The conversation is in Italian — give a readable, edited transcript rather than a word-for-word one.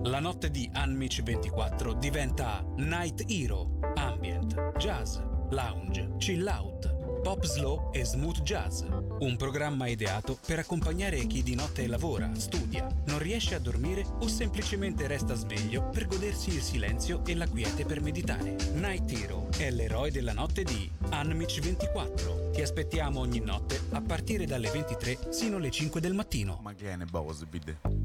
La notte di Unmich 24 diventa Night Hero, ambient, jazz, lounge, chill out, pop slow e smooth jazz. Un programma ideato per accompagnare chi di notte lavora, studia, non riesce a dormire o semplicemente resta sveglio per godersi il silenzio e la quiete per meditare. Night Hero è l'eroe della notte di Unmich 24. Ti aspettiamo ogni notte a partire dalle 23 sino alle 5 del mattino. Ma che è ne bose, bide?